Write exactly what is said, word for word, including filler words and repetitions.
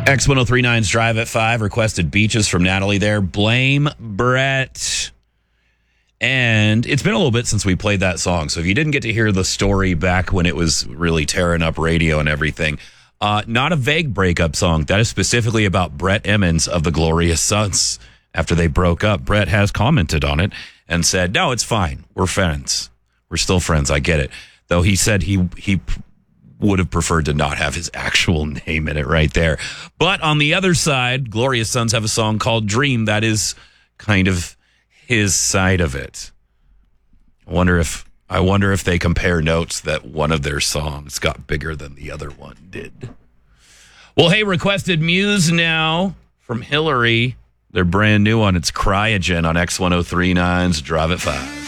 X ten thirty-nine's Drive at five requested Beaches from Natalie there. Blame Brett. And it's been a little bit since we played that song. So if you didn't get to hear the story back when it was really tearing up radio and everything, uh, not a vague breakup song. That is specifically about Brett Emmons of the Glorious Sons. After they broke up, Brett has commented on it and said, no, it's fine. We're friends. We're still friends. I get it. Though he said he he would have preferred to not have his actual name in it right there. But on the other side, Glorious Sons have a song called Dream that is kind of his side of it. I wonder if I wonder if they compare notes that one of their songs got bigger than the other one did. Well, hey, requested Muse now from Hillary. They're brand new on its Cryogen on X ten thirty-nine's Drive at five.